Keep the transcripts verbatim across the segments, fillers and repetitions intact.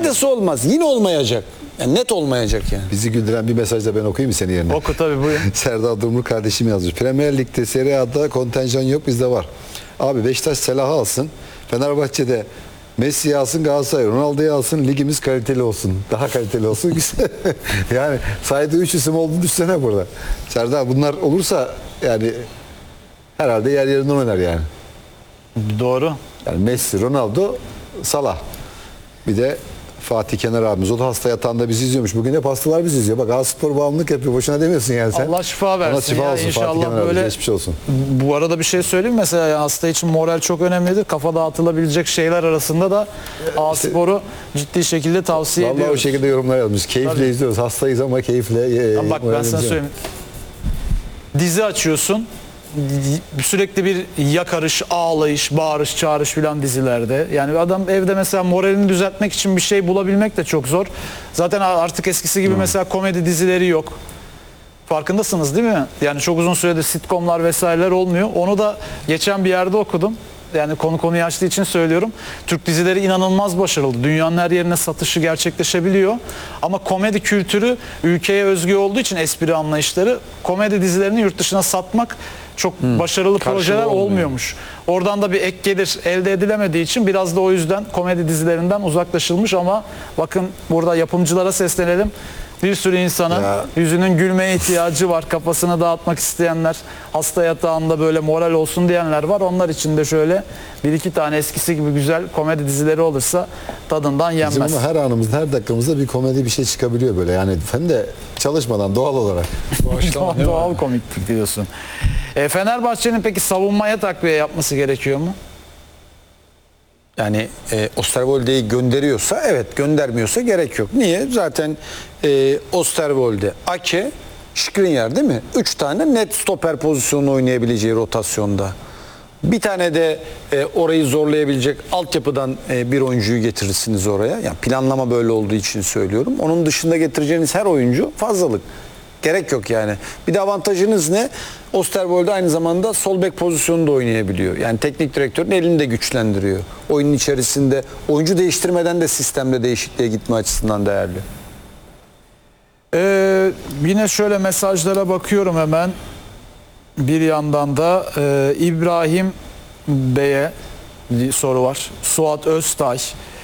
Faydası olmaz. Yine olmayacak. Yani net olmayacak yani. Bizi güldüren bir mesaj da ben okuyayım mı senin yerine? Oku tabii, buyurun. Serdar Durmur kardeşim yazmış. Premier Lig'de, Serie A'da kontenjan yok, bizde var. Abi Beşiktaş Salah'ı alsın. Fenerbahçe'de Messi'yi alsın, Galatasaray Ronaldo'yu alsın. Ligimiz kaliteli olsun. Daha kaliteli olsun. Yani sayede üç isim olduğunu düşünsene burada. Serdar bunlar olursa yani herhalde yer yerinden oynar yani. Doğru. Yani Messi, Ronaldo, Salah. Bir de Fatih Kenar abimiz. O da hasta yatağında bizi izliyormuş. Bugün hep hastalar bizi izliyor. Bak A-Spor bağımlılık yapıyor. Boşuna demiyorsun yani sen. Allah şifa versin. Allah şifa ya, olsun. inşallah Fatih Kenar böyle. abi. Geçmiş olsun. Bu arada bir şey söyleyeyim, mesela ya, hasta için moral çok önemlidir. Kafa dağıtılabilecek şeyler arasında da A-Spor'u ciddi şekilde tavsiye Vallahi ediyoruz. o şekilde yorumlar yazmış. Keyifle Tabii. izliyoruz. Hastayız ama keyifle. E, Ama bak ben sana söyleyeyim. Dizi açıyorsun. Sürekli bir yakarış, ağlayış, bağırış, çağırış filan dizilerde. Yani adam evde mesela moralini düzeltmek için bir şey bulabilmek de çok zor. Zaten artık eskisi gibi mesela komedi dizileri yok. Farkındasınız değil mi? Yani çok uzun süredir sitcomlar vesaireler olmuyor. Onu da geçen bir yerde okudum. Yani konu konuyu açtığı için söylüyorum. Türk dizileri inanılmaz başarılı. Dünyanın her yerine satışı gerçekleşebiliyor. Ama komedi kültürü ülkeye özgü olduğu için espri anlayışları, komedi dizilerini yurt dışına satmak çok hmm. başarılı Karşılığı projeler olmuyor. olmuyormuş. Oradan da bir ek gelir elde edilemediği için biraz da o yüzden komedi dizilerinden uzaklaşılmış, ama bakın burada yapımcılara seslenelim. Bir sürü insana ya, yüzünün gülmeye ihtiyacı var. Kafasını dağıtmak isteyenler, hasta yatağında böyle moral olsun diyenler var. Onlar için de şöyle bir iki tane eskisi gibi güzel komedi dizileri olursa tadından yenmez. Bizim ama her anımızda, her dakikamızda bir komedi bir şey çıkabiliyor böyle. Yani hem de çalışmadan, doğal olarak. doğal, doğal komiklik diyorsun. E, Fenerbahçe'nin peki savunmaya takviye yapması gerekiyor mu? Yani e, Osterwolde'yi gönderiyorsa evet, göndermiyorsa gerek yok. Niye? Zaten e, Osterwolde, Ake, Skriniar değil mi? Üç tane net stoper pozisyonu oynayabileceği rotasyonda. Bir tane de e, orayı zorlayabilecek altyapıdan e, bir oyuncuyu getirirsiniz oraya. Yani planlama böyle olduğu için söylüyorum. Onun dışında getireceğiniz her oyuncu fazlalık. Gerek yok yani. Bir de avantajınız ne? Osterwolde aynı zamanda sol bek pozisyonunda oynayabiliyor. Yani teknik direktörün elini de güçlendiriyor. Oyunun içerisinde oyuncu değiştirmeden de sistemde değişikliğe gitme açısından değerli. Ee, yine şöyle mesajlara bakıyorum hemen. Bir yandan da e, İbrahim Bey'e bir soru var. Suat Öztay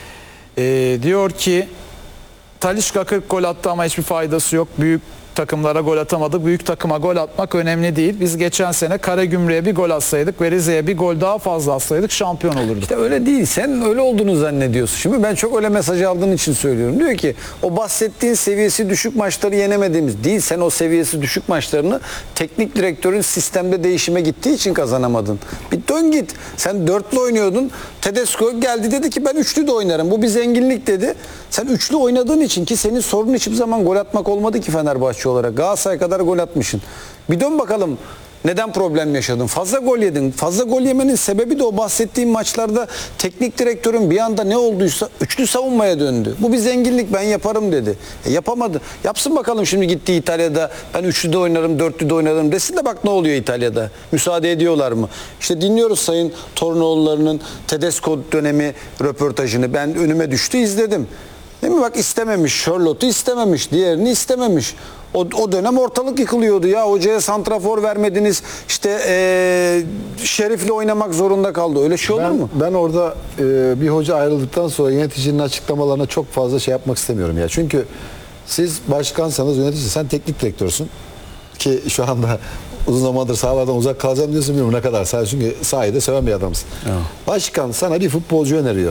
e, diyor ki Talisca kırk gol attı ama hiçbir faydası yok. Büyük takımlara gol atamadık. Büyük takıma gol atmak önemli değil. Biz geçen sene Karagümrük'e bir gol atsaydık ve Rize'ye bir gol daha fazla atsaydık şampiyon olurduk. İşte öyle değil. Sen öyle olduğunu zannediyorsun. Şimdi ben çok öyle mesaj aldığın için söylüyorum. Diyor ki o bahsettiğin seviyesi düşük maçları yenemediğimiz değil. Sen o seviyesi düşük maçlarını teknik direktörün sistemde değişime gittiği için kazanamadın. Bir dön git. Sen dörtlü oynuyordun. Tedesco geldi dedi ki ben üçlü de oynarım. Bu bir zenginlik dedi. Sen üçlü oynadığın için, ki senin sorunun hiçbir zaman gol atmak olmadı ki Fenerbahçe olarak. Galatasaray kadar gol atmışsın. Bir dön bakalım neden problem yaşadın? Fazla gol yedin. Fazla gol yemenin sebebi de o bahsettiğim maçlarda teknik direktörün bir anda ne olduysa üçlü savunmaya döndü. Bu bir zenginlik, ben yaparım dedi. E yapamadı. Yapsın bakalım şimdi, gitti İtalya'da ben üçlü de oynarım, dörtlü de oynarım desin de bak ne oluyor İtalya'da. Müsaade ediyorlar mı? İşte dinliyoruz Sayın Tornoğulları'nın Tedesco dönemi röportajını. Ben önüme düştü, izledim. Değil mi? Bak istememiş. Charlotte'u istememiş. Diğerini istememiş. O, o dönem ortalık yıkılıyordu ya. Hocaya santrafor vermediniz. İşte ee, Şerif'le oynamak zorunda kaldı. Öyle şey olur ben, mu? Ben orada e, bir hoca ayrıldıktan sonra yöneticinin açıklamalarına çok fazla şey yapmak istemiyorum ya. Çünkü siz başkansanız, yönetici, sen teknik direktörsün. Ki şu anda uzun zamandır sahalardan uzak kalacağım diyorsun, bilmiyorum ne kadar. Sen çünkü sahayı da seven bir adamsın. Evet. Başkan sana bir futbolcu öneriyor.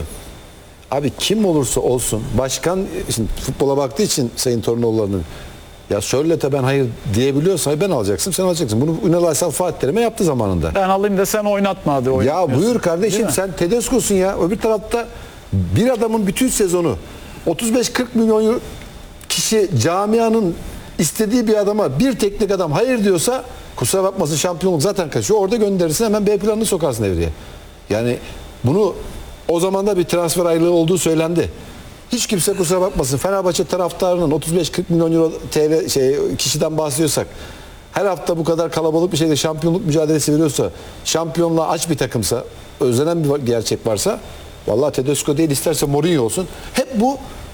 Abi kim olursa olsun başkan, şimdi futbola baktığı için Sayın Tornoğulları'nın, ya Sörlot'e ben hayır diyebiliyorsan ben alacaksın, sen alacaksın. Bunu Ünal Aysal Fatih Terim'e yaptı zamanında. Ben alayım da sen oynatma hadi. Ya buyur kardeşim, sen Tedesco'sun ya. Öbür tarafta bir adamın bütün sezonu otuz beş kırk milyon kişi camianın istediği bir adama bir teknik adam hayır diyorsa kusura bakmasın, şampiyonluk zaten kaçıyor. Orada gönderirsin, hemen B planını sokarsın devreye. Yani bunu o zaman da bir transfer aylığı olduğu söylendi. Hiç kimse kusura bakmasın. Fenerbahçe taraftarının otuz beş kırk milyon euro T L şey, kişiden bahsediyorsak, her hafta bu kadar kalabalık bir şeyde şampiyonluk mücadelesi veriyorsa, şampiyonluğa aç bir takımsa, özlenen bir gerçek varsa, vallahi Tedesco değil, isterse Mourinho olsun. Hep bu